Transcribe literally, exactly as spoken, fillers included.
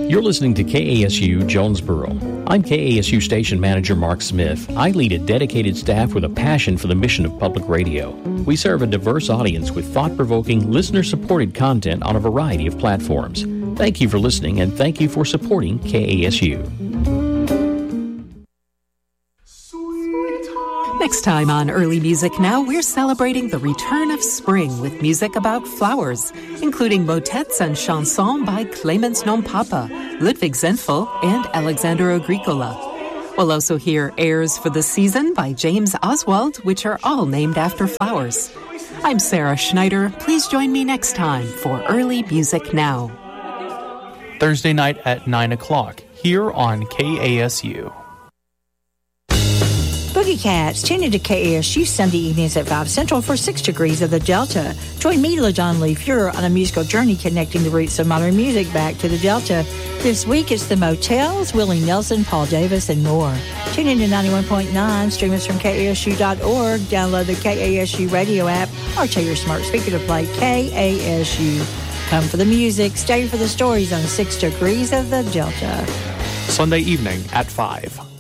You're listening to K A S U Jonesboro. I'm K A S U Station Manager Mark Smith. I lead a dedicated staff with a passion for the mission of public radio. We serve a diverse audience with thought-provoking, listener-supported content on a variety of platforms. Thank you for listening, and thank you for supporting K A S U. Next time on Early Music Now, we're celebrating the return of spring with music about flowers, including motets and chansons by Clemens Non-Papa, Ludwig Zenfel, and Alexander Agricola. We'll also hear airs for the season by James Oswald, which are all named after flowers. I'm Sarah Schneider. Please join me next time for Early Music Now. Thursday night at nine o'clock, here on K A S U. Boogie Cats, tune into K A S U Sunday evenings at five Central for six Degrees of the Delta. Join me, LaDon Lee Fuhrer, on a musical journey connecting the roots of modern music back to the Delta. This week it's the Motels, Willie Nelson, Paul Davis, and more. Tune in to ninety-one point nine, stream us from K A S U dot org, download the K A S U radio app, or tell your smart speaker to play K A S U. Come for the music, stay for the stories on six Degrees of the Delta. Sunday evening at five.